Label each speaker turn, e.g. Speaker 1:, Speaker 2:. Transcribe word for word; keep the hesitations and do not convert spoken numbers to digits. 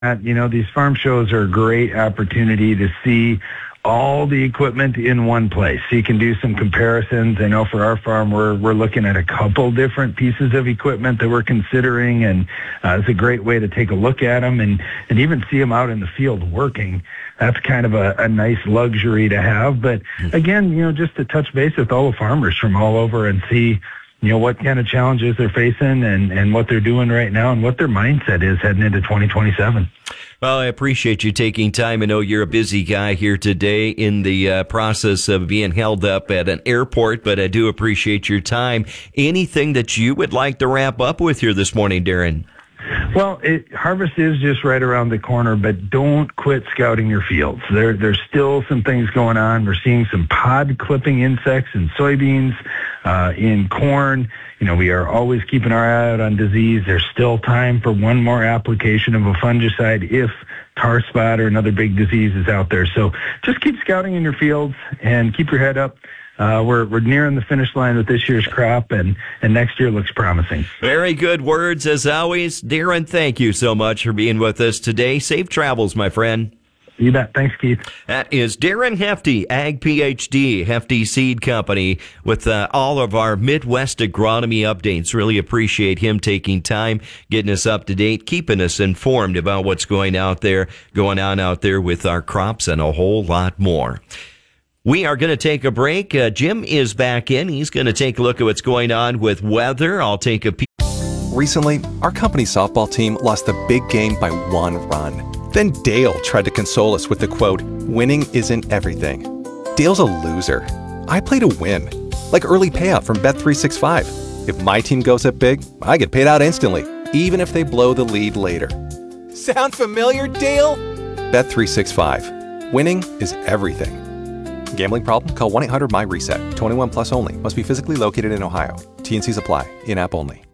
Speaker 1: You know, these farm shows are a great opportunity to see all the equipment in one place. So you can do some comparisons. I know for our farm, we're we're looking at a couple different pieces of equipment that we're considering, and uh, it's a great way to take a look at them and, and even see them out in the field working. That's kind of a, a nice luxury to have. But again, you know, just to touch base with all the farmers from all over and see, you know, what kind of challenges they're facing and, and what they're doing right now and what their mindset is heading into twenty twenty-seven.
Speaker 2: Well, I appreciate you taking time. I know you're a busy guy here today in the uh, process of being held up at an airport, but I do appreciate your time. Anything that you would like to wrap up with here this morning, Darren?
Speaker 1: Well, it, harvest is just right around the corner, but don't quit scouting your fields. There, there's still some things going on. We're seeing some pod clipping insects in soybeans, uh, in corn. You know, we are always keeping our eye out on disease. There's still time for one more application of a fungicide if tar spot or another big disease is out there. So just keep scouting in your fields and keep your head up. Uh, we're we're nearing the finish line with this year's crop, and, and next year looks promising.
Speaker 2: Very good words, as always. Darren, thank you so much for being with us today. Safe travels, my friend.
Speaker 1: You bet. Thanks, Keith.
Speaker 2: That is Darren Hefty, Ag PhD, Hefty Seed Company, with uh, all of our Midwest agronomy updates. Really appreciate him taking time, getting us up to date, keeping us informed about what's going out there, going on out there with our crops and a whole lot more. We are going to take a break. Uh, Jim is back in. He's going to take a look at what's going on with weather. I'll take a peek.
Speaker 3: Recently, our company softball team lost the big game by one run. Then Dale tried to console us with the quote, "Winning isn't everything." Dale's a loser. I play to win, like early payout from Bet three sixty-five. If my team goes up big, I get paid out instantly, even if they blow the lead later. Sound familiar, Dale? Bet three sixty-five. Winning is everything. Gambling problem? Call one eight hundred M Y RESET. twenty-one plus only. Must be physically located in Ohio. T and Cs apply. In-app only.